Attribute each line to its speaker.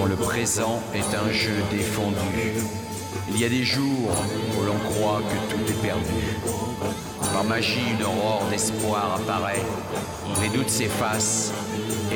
Speaker 1: quand le présent est un jeu défendu. Il y a des jours où l'on croit que tout est perdu. Par magie, une aurore d'espoir apparaît. Les doutes s'effacent